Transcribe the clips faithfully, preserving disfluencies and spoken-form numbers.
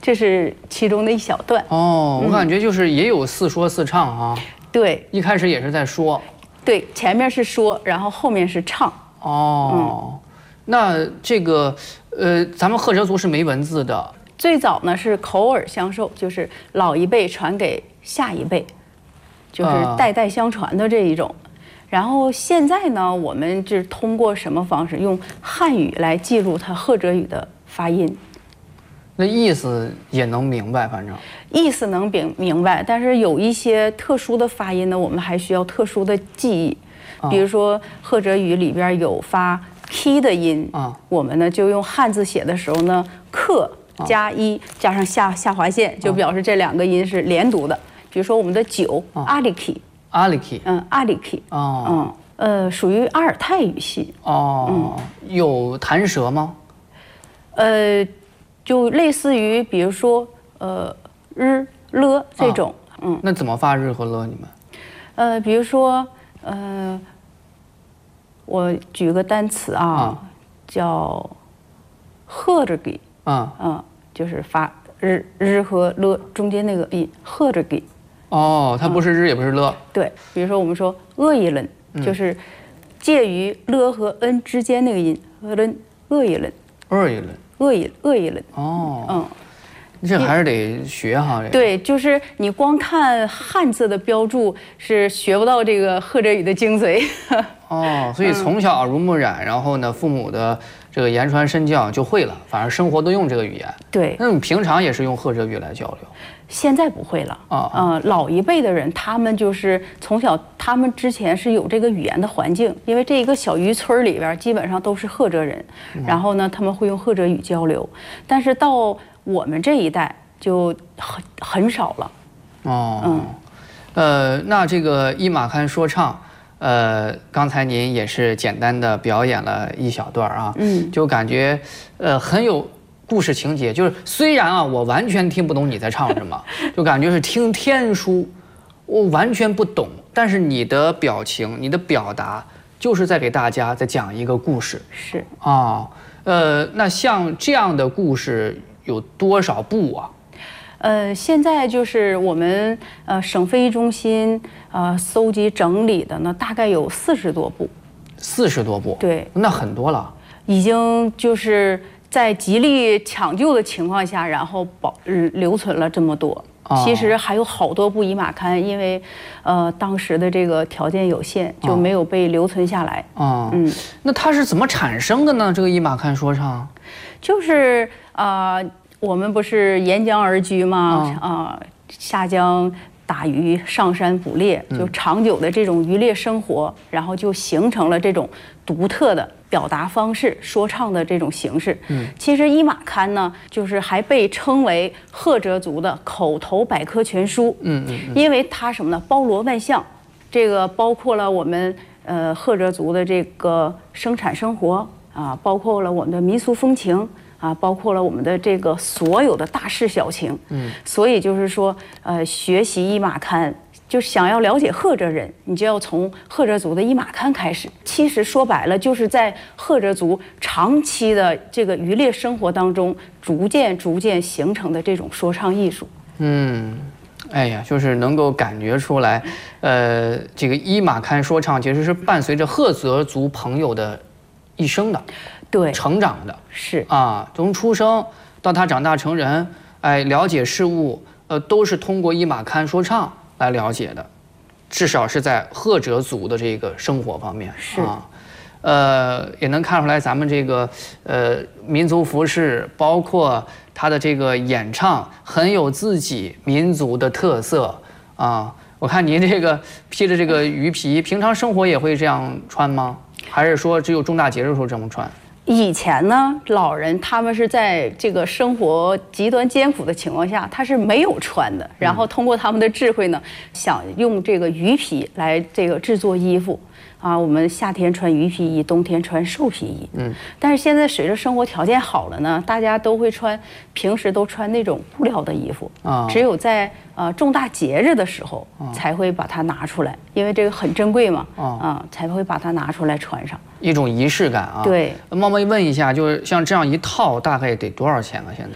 这是其中的一小段。 哦，我感觉就是也有似说似唱啊。 对， 一开始也是在说。 对，前面是说，然后后面是唱。 哦，嗯、那这个呃，咱们赫哲族是没文字的。 最早呢是口耳相授，就是老一辈传给下一辈，就是代代相传的这一种。啊、然后现在呢，我们是通过什么方式？用汉语来记录它赫哲语的发音。 那意思也能明白，反正意思能明明白，但是有一些特殊的发音呢，我们还需要特殊的记忆。比如说赫哲语里边有发 k 的音，啊、我们呢就用汉字写的时候呢，克加一加上下下划线，就表示这两个音是连读的。比如说我们的酒，阿里 k， 阿里 k， 嗯，阿里 k， 哦， 嗯，呃，属于阿尔泰语系。 哦，嗯、有弹舌吗？ 呃。就类似于，比如说，呃，日了这种，啊、嗯， 那怎么发日和了？你们？ 呃，比如说，呃，我举个单词啊，啊叫赫着给，啊，嗯，就是发日日和了中间那个音，赫着给。 哦，它不是日，嗯、也不是了。 对，比如说我们说恶一轮，嗯、就是介于了和 n 之间那个音，恶轮，恶一轮， 恶一轮。 恶一恶一轮哦，嗯，这还是得学哈。这对，就是你光看汉字的标注是学不到这个赫哲语的精髓。 哦，所以从小耳濡目染，然后呢，父母的这个言传身教就会了，反正生活都用这个语言。 对， 那你平常也是用赫哲语来交流？ 现在不会了啊，呃，老一辈的人，他们就是从小，他们之前是有这个语言的环境，因为这一个小渔村里边基本上都是赫哲人，然后呢，他们会用赫哲语交流，但是到我们这一代就很很少了。 哦，嗯，呃，那这个伊玛堪说唱，呃，刚才您也是简单的表演了一小段啊，嗯，就感觉呃很有故事情节，就是虽然啊，我完全听不懂你在唱什么，就感觉是听天书，我完全不懂，但是你的表情、你的表达，就是在给大家在讲一个故事。 是啊、哦，呃，那像这样的故事有多少部啊？ 呃，现在就是我们呃省非遗中心呃搜集整理的呢，大概有四十多部。 四十多部？ 对， 那很多了。 已经就是在极力抢救的情况下，然后保留存了这么多。哦、其实还有好多部伊玛堪，因为呃当时的这个条件有限，就没有被留存下来。 哦，嗯，那它是怎么产生的呢？这个伊玛堪说唱， 就是啊。呃我们不是沿江而居吗？啊、哦呃，下江打鱼，上山捕猎，就长久的这种渔猎生活，嗯、然后就形成了这种独特的表达方式，说唱的这种形式。嗯，其实伊玛堪呢，就是还被称为赫哲族的口头百科全书。嗯嗯，嗯因为它什么呢？包罗万象，这个包括了我们呃赫哲族的这个生产生活啊，包括了我们的民俗风情。啊，包括了我们的这个所有的大事小情，嗯，所以就是说，呃，学习伊玛堪，就想要了解赫哲人，你就要从赫哲族的伊玛堪开始。其实说白了，就是在赫哲族长期的这个渔猎生活当中，逐渐逐渐形成的这种说唱艺术。 嗯，哎呀，就是能够感觉出来，呃，这个伊玛堪说唱其实是伴随着赫哲族朋友的一生的。 对， 成长的是啊，从出生到他长大成人，哎，了解事物，呃，都是通过伊玛堪说唱来了解的，至少是在赫哲族的这个生活方面是啊，呃，也能看出来咱们这个呃民族服饰，包括他的这个演唱，很有自己民族的特色啊。我看您这个披着这个鱼皮，平常生活也会这样穿吗？还是说只有重大节日的时候这么穿？ 以前呢，老人他们是在这个生活极端艰苦的情况下，他是没有穿的。然后通过他们的智慧呢，想用这个鱼皮来这个制作衣服。啊，我们夏天穿鱼皮衣，冬天穿兽皮衣。嗯，但是现在随着生活条件好了呢，大家都会穿，平时都穿那种布料的衣服啊。只有在呃重大节日的时候才会把它拿出来，因为这个很珍贵嘛。啊，才会把它拿出来穿上， 一种仪式感啊。 对。 冒昧问一下，就是像这样一套大概得多少钱啊？现在？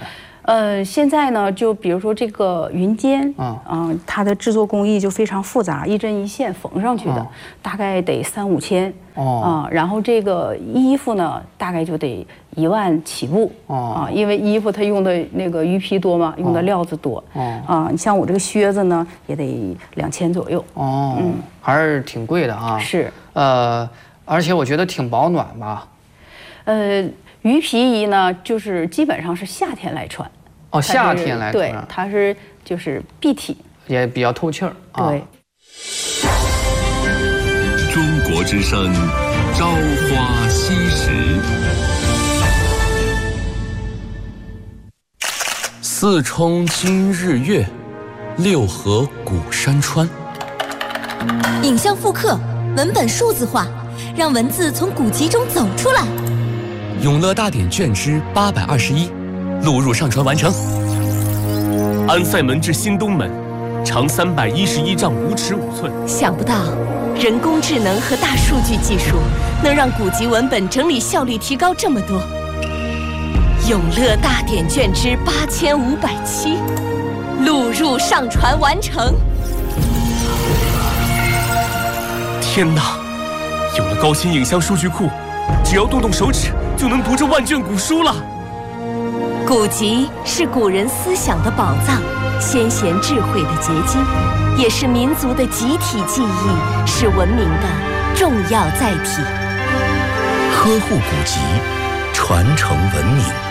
呃，现在呢，就比如说这个云肩， 嗯嗯、它的制作工艺就非常复杂，一针一线缝上去的， 哦大概得三五千。 哦啊、然后这个衣服呢，大概就得一万起步。 哦啊、因为衣服它用的那个鱼皮多嘛，用的料子多。 哦啊、你像我这个靴子呢，也得两千左右。 哦， 嗯还是挺贵的啊。 是， 呃，而且我觉得挺保暖吧。 呃，鱼皮衣呢，就是基本上是夏天来穿。 哦， 它是夏天来对穿， 它是就是蔽体。 也比较透气儿啊。 对。 中国之声，朝花夕拾。 四冲今日月，六合古山川。 影像复刻，文本数字化，让文字从古籍中走出来。 永乐大典卷之八百二十一，录入上传完成。 安塞门至新东门，长三百一十一丈五尺五寸。 想不到，人工智能和大数据技术能让古籍文本整理效率提高这么多。永乐大典卷之八千五百七，录入上传完成。 天哪！有了高清影像数据库，只要动动手指就能读这万卷古书了。 古籍是古人思想的宝藏，先贤智慧的结晶，也是民族的集体记忆，是文明的重要载体。 呵护古籍，传承文明。